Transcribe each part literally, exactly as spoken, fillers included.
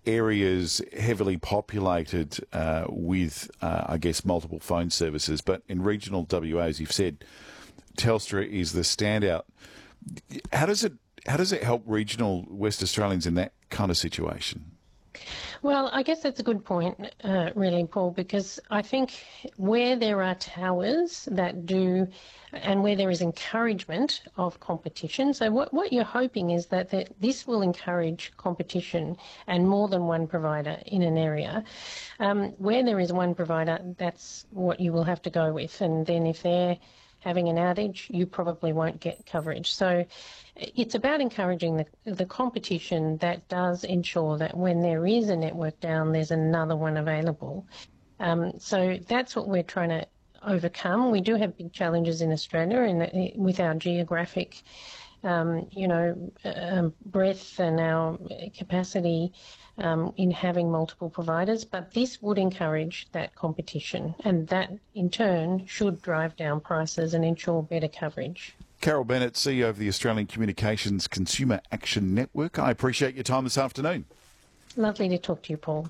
areas heavily populated uh, with, uh, I guess, multiple phone services. But in regional W A, as you've said, Telstra is the standout. How does it how does it help regional West Australians in that kind of situation? Well, I guess that's a good point, uh, really, Paul, because I think where there are towers that do, and where there is encouragement of competition, so what, what you're hoping is that, that this will encourage competition and more than one provider in an area. Um, where there is one provider, that's what you will have to go with, and then if they're having an outage, you probably won't get coverage. So it's about encouraging the, the competition that does ensure that when there is a network down, there's another one available. Um, so that's what we're trying to overcome. We do have big challenges in Australia in, with our geographic, um, you know, uh, breadth and our capacity um, in having multiple providers, but this would encourage that competition, and that in turn should drive down prices and ensure better coverage. Carol Bennett, C E O of the Australian Communications Consumer Action Network. I appreciate your time this afternoon. Lovely to talk to you, Paul.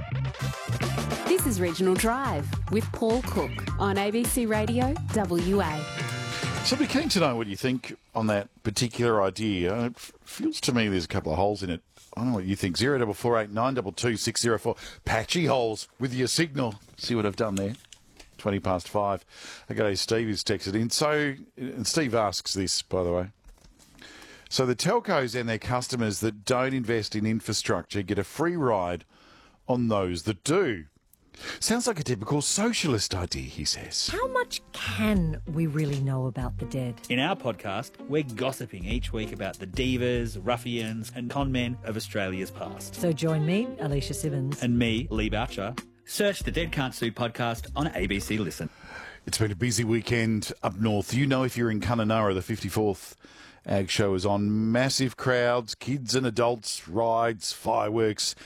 This is Regional Drive with Paul Cook on A B C Radio W A. So I'd be keen to know what you think on that particular idea. It feels to me there's a couple of holes in it. I don't know what you think. Zero double four eight nine double two six zero four. Patchy holes with your signal. See what I've done there? twenty past five. Okay, Steve has texted in. So, and Steve asks this, by the way. So the telcos and their customers that don't invest in infrastructure get a free ride on those that do. Sounds like a typical socialist idea, he says. How much can we really know about the dead? In our podcast, we're gossiping each week about the divas, ruffians and con men of Australia's past. So join me, Alicia Simmons. And me, Lee Boucher. Search the Dead Can't Sue podcast on A B C Listen. It's been a busy weekend up north. You know, if you're in Kununurra, the fifty-fourth Ag Show is on. Massive crowds, kids and adults, rides, fireworks.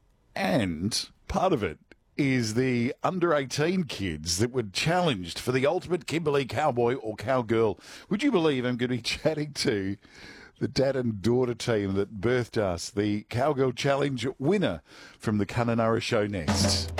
And part of it is the under eighteen kids that were challenged for the ultimate Kimberley cowboy or cowgirl. Would you believe I'm going to be chatting to the dad and daughter team that birthed us, the Cowgirl Challenge winner from the Kununurra Show next.